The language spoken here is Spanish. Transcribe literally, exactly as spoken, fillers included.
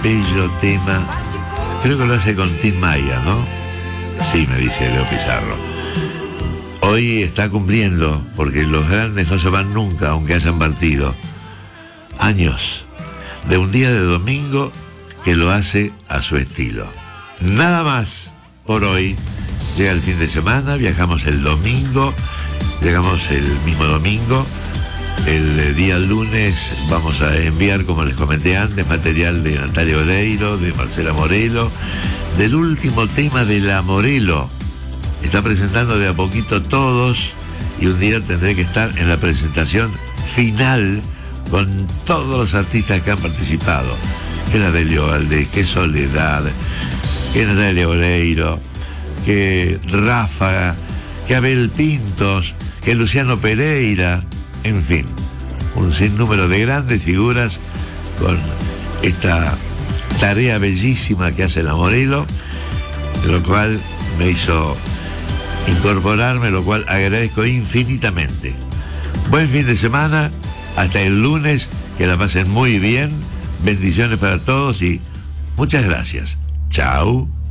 bello tema. Creo que lo hace con Tim Maya, ¿no? Sí, me dice Leo Pizarro. Hoy está cumpliendo, porque los grandes no se van nunca, aunque hayan partido. Años de un día de domingo que lo hace a su estilo. Nada más por hoy. Llega el fin de semana, viajamos el domingo, llegamos el mismo domingo. El día lunes vamos a enviar, como les comenté antes, material de Natalia Oreiro, de Marcela Morelo, del último tema de La Morelo. Está presentando de a poquito todos y un día tendré que estar en la presentación final con todos los artistas que han participado. Que la Delio Valdés, que Soledad, que Natalia Oreiro, que Ráfaga, que Abel Pintos, que Luciano Pereira, en fin, un sinnúmero de grandes figuras con esta tarea bellísima que hace La Morelo, lo cual me hizo incorporarme, lo cual agradezco infinitamente. Buen fin de semana, hasta el lunes, que la pasen muy bien, bendiciones para todos y muchas gracias. Chao.